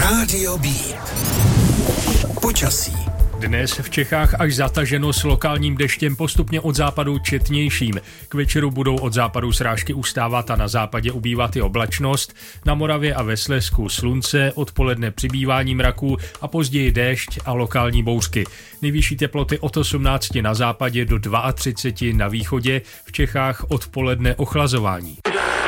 Rádio Beat. Počasí. Dnes v Čechách až zataženo s lokálním deštěm, postupně od západu četnějším. K večeru budou od západu srážky ustávat a na západě ubývat i oblačnost. Na Moravě a ve Slezsku slunce, odpoledne přibývání mraků a později déšť a lokální bouřky. Nejvyšší teploty od 18 na západě do 32 na východě, v Čechách odpoledne ochlazování.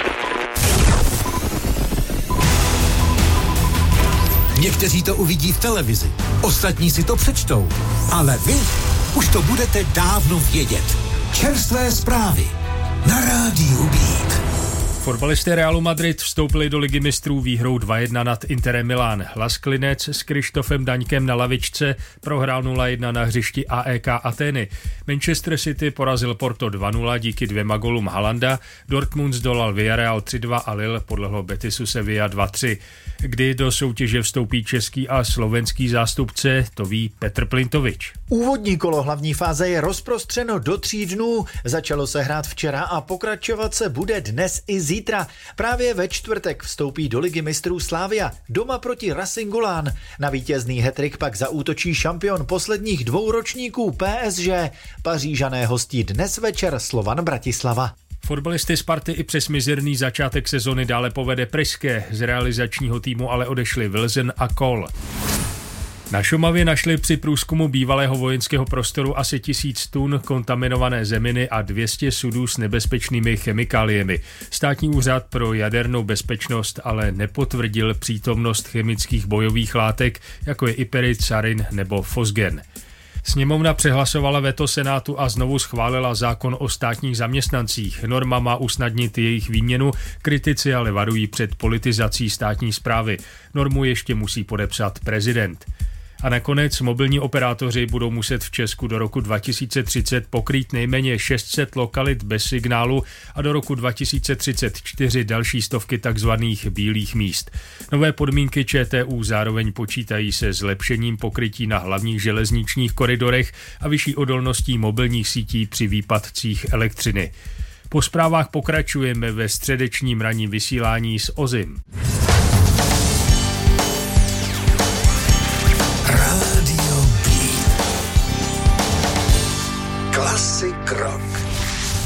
Někteří to uvidí v televizi, ostatní si to přečtou, ale vy už to budete dávno vědět. Čerstvé zprávy na Rádiu Beat. Fotbalisté Realu Madrid vstoupili do Ligy mistrů výhrou 2-1 nad Interem Milán. Lasklinec s Krištofem Daňkem na lavičce prohrál 0-1 na hřišti AEK Atény. Manchester City porazil Porto 2-0 díky 2 gólům Haalanda, Dortmund zdolal Villarreal 3-2 a Lille podlehl Betisu Sevilla 2-3. Kdy do soutěže vstoupí český a slovenský zástupce, to ví Petr Plintovič. Úvodní kolo hlavní fáze je rozprostřeno do 3 dnů. Začalo se hrát včera a pokračovat se bude dnes i zítra. Právě ve čtvrtek vstoupí do Ligy mistrů Slavia doma proti Racingu Lán. Na vítězný hat-trick pak zaútočí šampion posledních 2 ročníků PSG. Pařížané hostí dnes večer Slovan Bratislava. Fotbalisty Sparty i přes mizerný začátek sezony dále povede Priske. Z realizačního týmu ale odešli Wilson a Kohl. Na Šumavě našli při průzkumu bývalého vojenského prostoru asi 1000 tun kontaminované zeminy a 200 sudů s nebezpečnými chemikáliemi. Státní úřad pro jadernou bezpečnost ale nepotvrdil přítomnost chemických bojových látek, jako je iperit, sarin nebo fosgen. Sněmovna přehlasovala veto Senátu a znovu schválila zákon o státních zaměstnancích. Norma má usnadnit jejich výměnu, kritici ale varují před politizací státní správy. Normu ještě musí podepsat prezident. A nakonec mobilní operátoři budou muset v Česku do roku 2030 pokrýt nejméně 600 lokalit bez signálu a do roku 2034 další stovky takzvaných bílých míst. Nové podmínky ČTÚ zároveň počítají se zlepšením pokrytí na hlavních železničních koridorech a vyšší odolností mobilních sítí při výpadcích elektřiny. Po zprávách pokračujeme ve středečním ranním vysílání s Ozim. Rádio Beat. Klasik rock.